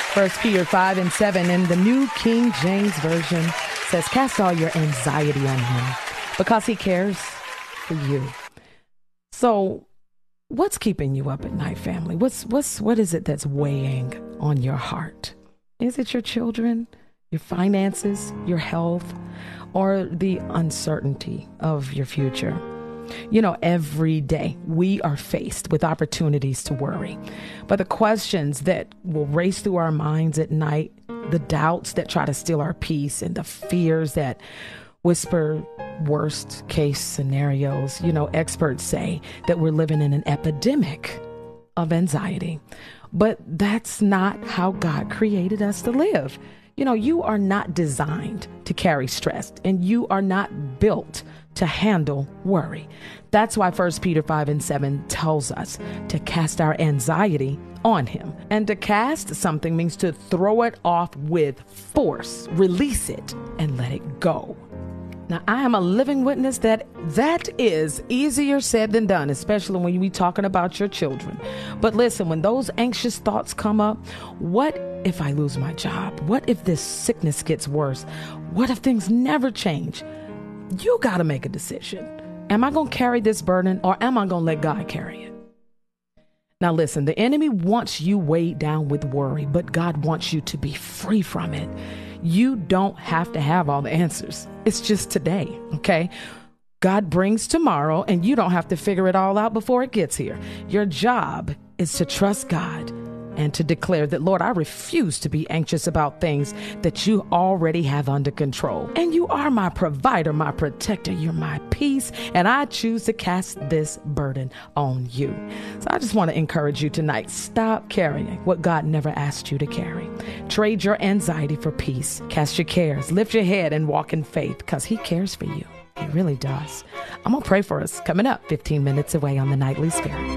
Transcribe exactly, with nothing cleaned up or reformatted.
First Peter five and seven in the New King James Version says, cast all your anxiety on him because he cares for you. So what's keeping you up at night, family? What's what's what is it that's weighing on your heart? Is it your children, your finances, your health, or the uncertainty of your future? You know, every day we are faced with opportunities to worry. But the questions that will race through our minds at night, the doubts that try to steal our peace, and the fears that whisper worst case scenarios. You know, experts say that we're living in an epidemic of anxiety. But that's not how God created us to live. You know, you are not designed to carry stress, and you are not built to handle worry. That's why First Peter five and seven tells us to cast our anxiety on him. And to cast something means to throw it off with force, release it, and let it go. Now, I am a living witness that that is easier said than done, especially when you're talking about your children. But listen, when those anxious thoughts come up, what if I lose my job? What if this sickness gets worse? What if things never change? You got to make a decision. Am I going to carry this burden, or am I going to let God carry it? Now, listen, the enemy wants you weighed down with worry, but God wants you to be free from it. You don't have to have all the answers. It's just today, okay? God brings tomorrow, and you don't have to figure it all out before it gets here. Your job is to trust God and to declare that, Lord, I refuse to be anxious about things that you already have under control. And you are my provider, my protector. You're my peace. And I choose to cast this burden on you. So I just want to encourage you tonight. Stop carrying what God never asked you to carry. Trade your anxiety for peace. Cast your cares. Lift your head and walk in faith, because he cares for you. He really does. I'm going to pray for us coming up fifteen minutes away on the Nightly Spirit.